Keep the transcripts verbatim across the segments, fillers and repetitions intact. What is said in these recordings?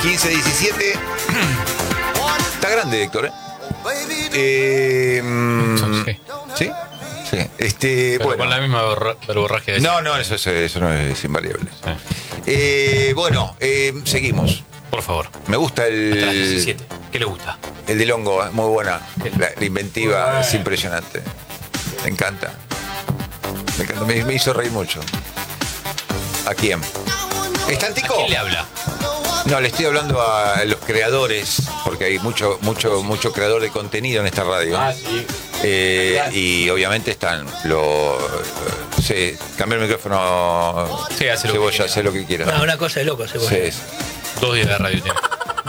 quince diecisiete. Está grande, Héctor, ¿eh? eh mm, sí. ¿Sí? Sí. Este, Pero bueno. con la misma verborragia de No, no, eso, eso, eso no es invariable. Sí. Eh, bueno, eh, seguimos. Por favor. Me gusta el... Hasta las diecisiete. ¿Qué le gusta? El de Longo, muy buena. La, la inventiva Bueno. es impresionante. Me encanta. Me encanta. Me, me hizo reír mucho. ¿A quién? ¿Está el Tico? ¿A quién le habla? No, le estoy hablando a los creadores, porque hay mucho, mucho, mucho creador de contenido en esta radio. Ah, sí. Eh, y obviamente están los... Sí, cambia el micrófono. Sí, hace lo Cebolla, que hace lo que quiera. No, una cosa de loco, se puede. Sí, Dos días de radio tiene.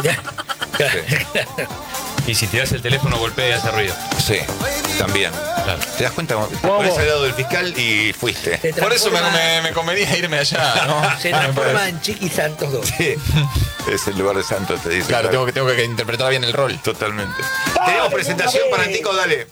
sí, Y si tiras el teléfono, golpea y hace ruido. sí, también. Claro. ¿Te das cuenta? Te pones al lado del fiscal y fuiste. Se Por eso me, transforma- me, me convenía irme allá, ¿no? Se transforma en Chiqui Santos dos. Sí, es el lugar de Santos, te dice. Claro, tengo que, tengo que interpretar bien el rol. Totalmente. Tenemos presentación para el Tico, dale.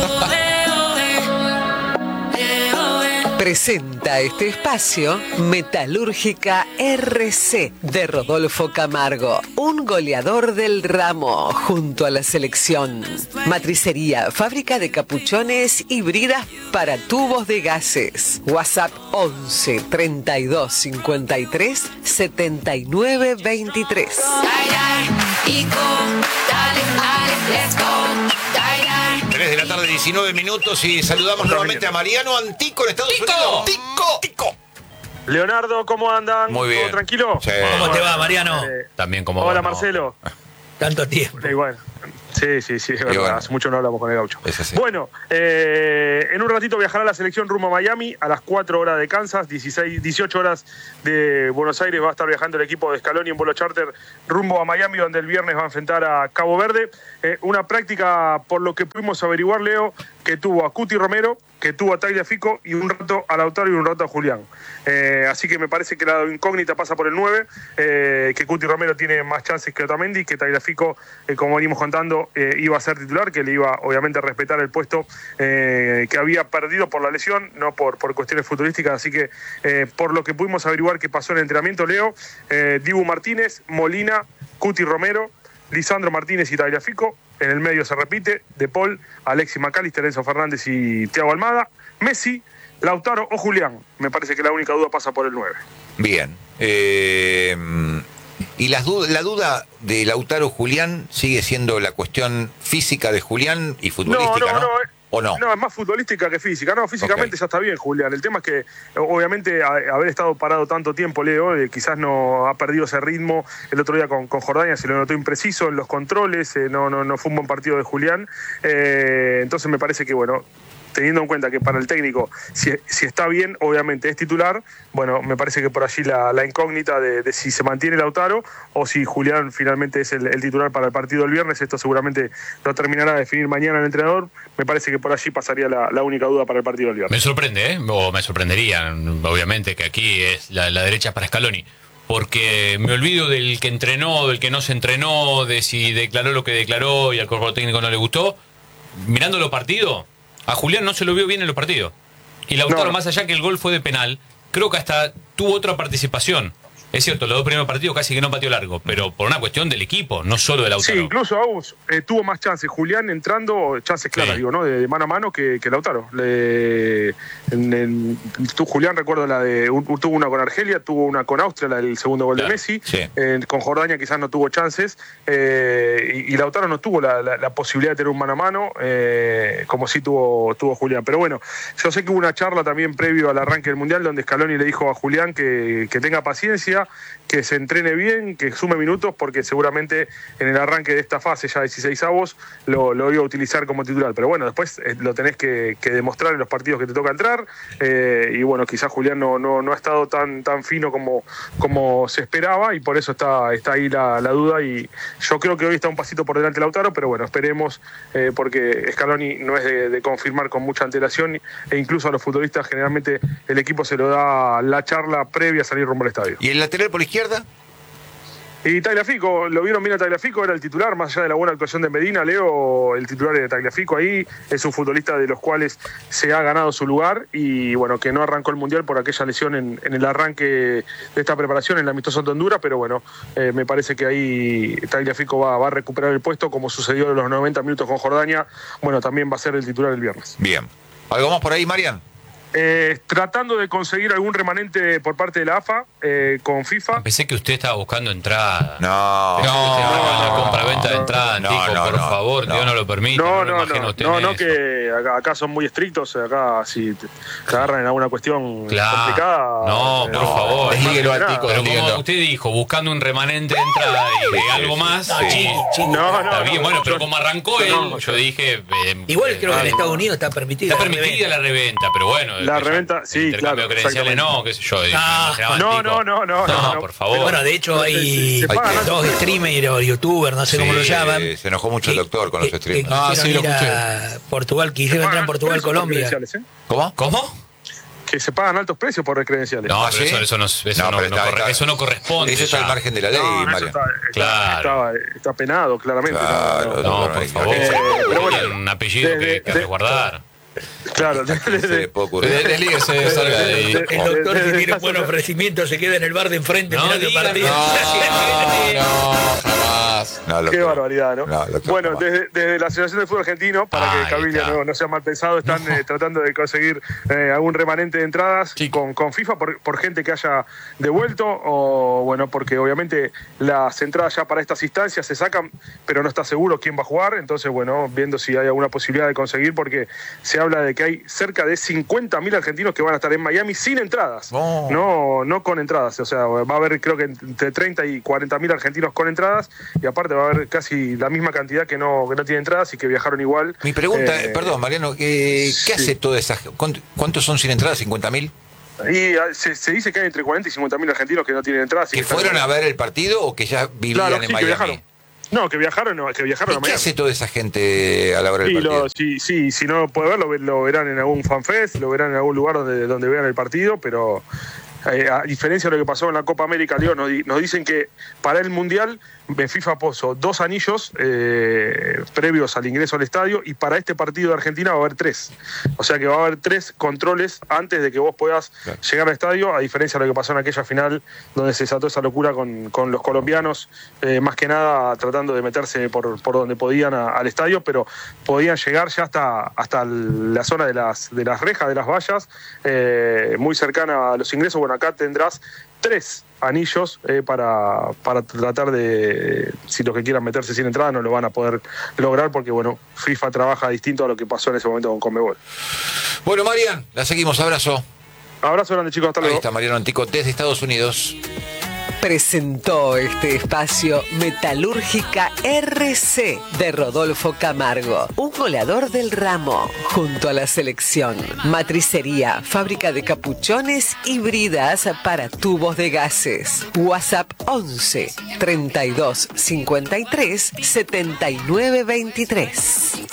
Presenta este espacio Metalúrgica R C de Rodolfo Camargo, un goleador del ramo junto a la selección. Matricería, fábrica de capuchones y bridas para tubos de gases. WhatsApp once treinta y dos cincuenta y tres setenta y nueve veintitrés. tres de la tarde, diecinueve minutos y saludamos nuevamente a Mariano Antico en Estados ¡Tico! Unidos. ¡Tico! ¡Tico! Leonardo, ¿cómo andan? Muy bien. ¿Todo tranquilo? Sí. ¿Cómo te va, Mariano? Eh, También como hola, vos, ¿no? Marcelo. Tanto tiempo. Eh, bueno. Sí, sí, sí, es verdad. bueno. Hace mucho no hablamos con el gaucho. Es así. Bueno, eh, en un ratito viajará la selección rumbo a Miami a las cuatro horas de Kansas, dieciséis, dieciocho horas de Buenos Aires va a estar viajando el equipo de Scaloni en vuelo charter rumbo a Miami, donde el viernes va a enfrentar a Cabo Verde. Eh, una práctica, por lo que pudimos averiguar, Leo, que tuvo a Cuti Romero, que tuvo a Tagliafico y un rato a Lautaro y un rato a Julián. Eh, así que me parece que la incógnita pasa por el nueve, eh, que Cuti Romero tiene más chances que Otamendi, que Tagliafico, eh, como venimos contando, eh, iba a ser titular, que le iba obviamente a respetar el puesto eh, que había perdido por la lesión, no por, por cuestiones futurísticas. Así que eh, por lo que pudimos averiguar que pasó en el entrenamiento, Leo, eh, Dibu Martínez, Molina, Cuti Romero, Lisandro Martínez y Tagliafico. En el medio se repite, De Paul, Alexis McAllister, Enzo Fernández y Thiago Almada, Messi, Lautaro o Julián. Me parece que la única duda pasa por el nueve. Bien. Eh, y las du- la duda de Lautaro Julián sigue siendo la cuestión física de Julián y futbolística, ¿no? No, no, no, eh, ¿O no? No, es más futbolística que física. No, físicamente Ok. ya está bien, Julián. El tema es que, obviamente, a- haber estado parado tanto tiempo, Leo, eh, quizás no ha perdido ese ritmo. El otro día con, con Jordania se lo notó impreciso en los controles, eh, no, no, no fue un buen partido de Julián. Eh, entonces me parece que, bueno, teniendo en cuenta que para el técnico, si, si está bien, obviamente es titular, bueno, me parece que por allí la, la incógnita de, de si se mantiene Lautaro o si Julián finalmente es el, el titular para el partido del viernes. Esto seguramente lo terminará de definir mañana el entrenador. Me parece que por allí pasaría la, la única duda para el partido del Me viernes. sorprende, ¿eh? O me sorprendería, obviamente, que aquí es la, la derecha para Scaloni. Porque me olvido del que entrenó, del que no se entrenó, de si declaró lo que declaró y al cuerpo técnico no le gustó. Mirando los partidos, a Julián no se lo vio bien en los partidos. Y Lautaro, No. más allá que el gol fue de penal, creo que hasta tuvo otra participación. Es cierto, los dos primeros partidos casi que no pateó largo, pero por una cuestión del equipo, no solo de Lautaro. Sí, incluso Agus eh, tuvo más chances. Julián entrando, chances claras, Sí. digo, ¿no? De, de mano a mano que, que Lautaro. Le, en, en- tú, Julián, recuerdo la de. un- tuvo una con Argelia, tuvo una con Austria, la del segundo gol Claro, de Messi. sí. Eh, con Jordania quizás no tuvo chances. eh, y, y Lautaro no tuvo la, la- la posibilidad de tener un mano a mano, eh, como sí tuvo, tuvo Julián. Pero bueno, yo sé que hubo una charla también previo al arranque del Mundial, donde Scaloni le dijo a Julián que, que tenga paciencia, que se entrene bien, que sume minutos, porque seguramente en el arranque de esta fase, ya dieciséis avos, lo, lo iba a utilizar como titular. Pero bueno, después eh, lo tenés que, que demostrar en los partidos que te toca entrar. eh, y bueno, quizás Julián no, no, no ha estado tan, tan fino como, como se esperaba, y por eso está, está ahí la, la duda. Y yo creo que hoy está un pasito por delante Lautaro, pero bueno, esperemos, eh, porque Scaloni no es de, de confirmar con mucha antelación, e incluso a los futbolistas generalmente el equipo se lo da la charla previa a salir rumbo al estadio. ¿Y el lateral por izquierda? Y Tagliafico, lo vieron bien a Tagliafico, era el titular, más allá de la buena actuación de Medina. Leo, el titular de Tagliafico ahí, es un futbolista de los cuales se ha ganado su lugar y bueno, que no arrancó el Mundial por aquella lesión en, en el arranque de esta preparación en el amistoso ante Honduras, pero bueno, eh, me parece que ahí Tagliafico va, va a recuperar el puesto, como sucedió en los noventa minutos con Jordania. Bueno, también va a ser el titular el viernes. Bien. ¿Algo más por ahí, Marian? Eh, tratando de conseguir algún remanente por parte de la A F A eh, con FIFA. Pensé que usted estaba buscando entrada. No. Pensé que usted estaba no, buscando no, compra-venta de no, entrada, no, Tico, no, por no, favor, no. Dios no lo permite. No, No, no, lo imagino no, usted no, en no, eso. que acá, acá son muy estrictos, acá si te, te agarran en alguna cuestión Claro. complicada. No, eh, por favor. Deslíguelo al Tico, Pero como deslíguelo. usted dijo, buscando un remanente de entrada y de Sí, algo sí, más, sí. sí, Sí, No, no, está bien, no, bueno, yo- pero como arrancó yo él, no, yo yo- dije... eh, Igual eh, creo que en ah, Estados Unidos está permitida. Está la permitida reventa. la reventa, pero bueno. La después ya, reventa, el sí, intercambio claro, de credenciales exactamente. no, qué sé yo. me Ah, imaginaba no, el Tico. no, no, no, no, no. por favor. Bueno, de hecho hay Se- se pagan dos altos streamers o youtubers, no sé cómo Sí, lo llaman. se enojó mucho el que- doctor con los que- streamers. que Ah, quisieron sí, lo ir escuché. a Portugal, quisieron entrar en Portugal, Precios por Colombia. credenciales, ¿eh? ¿Cómo? ¿Cómo? Que se pagan altos precios por credenciales. No, ¿Ah, pero sí? eso, eso no, eso No, no, pero no está- corre- está- eso no corresponde. Eso está ya. al margen de la ley, No, no, eso Marian. está, está, Claro. está, está penado, claramente. Claro, no, no. No, No, por no, favor. eh, pero bueno, Tienen un apellido de- que, de- que de- resguardar. Claro, ¿A quién se le puede ocurrir? De- Deslíguese, salga de ahí. El doctor, de- si de- tiene de- buen ofrecimiento, se queda en el bar de enfrente No mirando el diga, partido. No, no, jamás. No, Qué doctor. barbaridad, ¿no? No, doctor, bueno, no. desde, desde la Asociación de Fútbol Argentino, para Ahí que Cabilia está. no, no sea mal pensado, están eh, tratando de conseguir eh, algún remanente de entradas Sí. con, con FIFA por, por gente que haya devuelto, o bueno, porque obviamente las entradas ya para estas instancias se sacan, pero no está seguro quién va a jugar, entonces bueno, viendo si hay alguna posibilidad de conseguir, porque se habla de que hay cerca de cincuenta mil argentinos que van a estar en Miami sin entradas, Oh. no, no con entradas, o sea, va a haber creo que entre treinta y cuarenta mil argentinos con entradas, y aparte va a haber casi la misma cantidad que no, que no tiene entradas y que viajaron igual. Mi pregunta, Eh, perdón, Mariano, ¿qué, sí. ¿qué hace toda esa ¿cuánto- ¿Cuántos son sin entrada? ¿cincuenta mil? Y ah, se, se dice que hay entre cuarenta y cincuenta mil argentinos que no tienen entradas. y ¿Que están- fueron a ver el partido o que ya vivían Claro, en sí, que Miami? viajaron. No, que viajaron, no, que viajaron ¿Y a qué Miami. hace toda esa gente a la hora del Y partido? lo, sí, sí, si no puede verlo, lo verán en algún fanfest, lo verán en algún lugar donde, donde vean el partido, pero eh, a diferencia de lo que pasó en la Copa América, Leo, nos, di- nos dicen que para el Mundial FIFA puso dos anillos eh, previos al ingreso al estadio y para este partido de Argentina va a haber tres. O sea que va a haber tres controles antes de que vos puedas Claro. llegar al estadio, a diferencia de lo que pasó en aquella final donde se desató esa locura con, con los colombianos, eh, más que nada tratando de meterse por, por donde podían a- al estadio, pero podían llegar ya hasta, hasta la zona de las, de las rejas, de las vallas, eh, muy cercana a los ingresos. Bueno, acá tendrás tres anillos eh, para, para tratar de, si los que quieran meterse sin entrada no lo van a poder lograr porque, bueno, FIFA trabaja distinto a lo que pasó en ese momento con Conmebol. Bueno, Marian, la seguimos. Abrazo. Abrazo grande, chicos, hasta Ahí luego. está Mariano Antico desde Estados Unidos. Presentó este espacio Metalúrgica R C de Rodolfo Camargo, un goleador del ramo, junto a la selección. Matricería, fábrica de capuchones y bridas para tubos de gases. WhatsApp once, treinta y dos, cincuenta y tres, setenta y nueve veintitrés.